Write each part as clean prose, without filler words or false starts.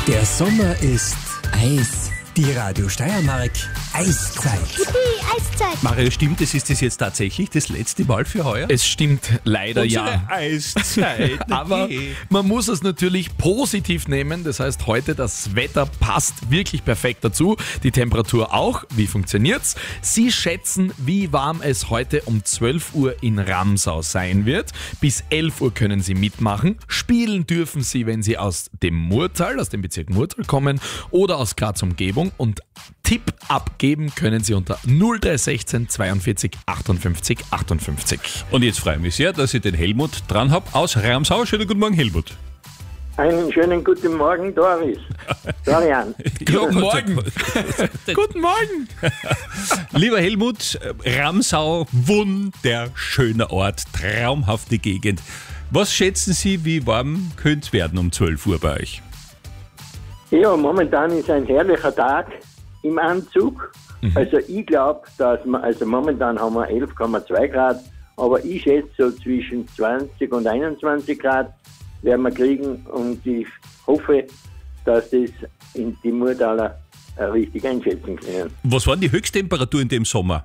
Der Sommer ist Eis. die Radio Steiermark Eiszeit. Eiszeit. Mario, stimmt es? Ist das jetzt tatsächlich das letzte Mal für heuer? Es stimmt leider ja. Eiszeit. Aber man muss es natürlich positiv nehmen. Das heißt, heute das Wetter passt wirklich perfekt dazu. Die Temperatur auch. Wie funktioniert's? Sie schätzen, wie warm es heute um 12 Uhr in Ramsau sein wird. Bis 11 Uhr können Sie mitmachen. Spielen dürfen Sie, wenn Sie aus dem Murtal, aus dem Bezirk Murtal kommen oder aus Graz Umgebung. Und Tipp abgeben können Sie unter 0316 42 58 58. Und jetzt freue ich mich sehr, dass ich den Helmut dran habe aus Ramsau. Schönen guten Morgen, Helmut. Einen schönen guten Morgen, Doris. Dorian. Guten Morgen. Guten Morgen. Lieber Helmut, Ramsau, wunderschöner Ort, traumhafte Gegend. Was schätzen Sie, wie warm könnte es werden um 12 Uhr bei euch? Ja, momentan ist ein herrlicher Tag im Anzug. Also ich glaube, momentan haben wir 11,2 Grad, aber ich schätze so zwischen 20 und 21 Grad werden wir kriegen und ich hoffe, dass das in die Murtaler richtig einschätzen können. Was war die Höchsttemperatur in dem Sommer?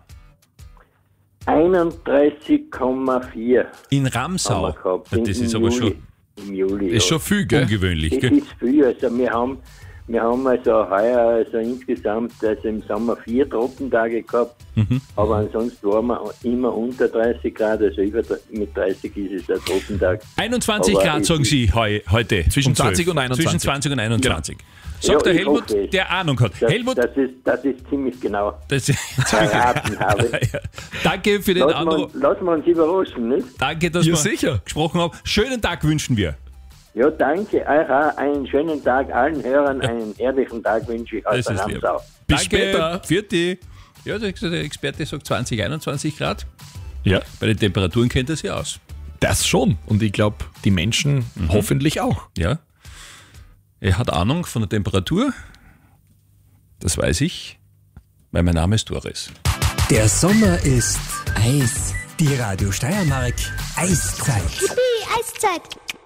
31,4 In haben wir Ramsau. gehabt. Das ist aber schon Im Juli. Ist schon viel, gell? ungewöhnlich, Das gell? ist viel. Also wir haben also heuer insgesamt im Sommer 4 Tropentage gehabt, aber ansonsten waren wir immer unter 30 Grad, also mit 30 ist es ein Tropentag. 21 Aber Grad, sagen Sie heute. Zwischen um 12. 20 und 21. Zwischen 20 und 21. Ja, Sagt der ich Helmut, hoffe es. der Ahnung hat. Helmut, Das ist ziemlich genau das, erraten habe. danke für den Anruf. Lassen wir uns überraschen, nicht? Danke, dass Ja, wir sicher. gesprochen haben. Schönen Tag wünschen wir. Ja, danke. Euch auch einen schönen Tag, allen Hörern einen ehrlichen Tag wünsche ich aus Das der ist lieb. Ramsau. Bis Danke, später. Vierte. Ja, der Experte sagt 20, 21 Grad. Ja, Bei den Temperaturen kennt er sich aus. das schon. Und ich glaube, die Menschen hoffentlich auch. Ja. Er hat Ahnung von der Temperatur. Das weiß ich, weil mein Name ist Doris. Der Sommer ist Eis. die Radio Steiermark Eiszeit. Eiszeit.